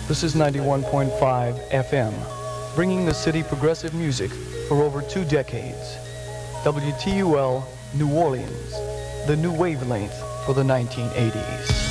This is 91.5 FM, bringing the city progressive music for over 2 decades. WTUL New Orleans, the new wavelength for the 1980s.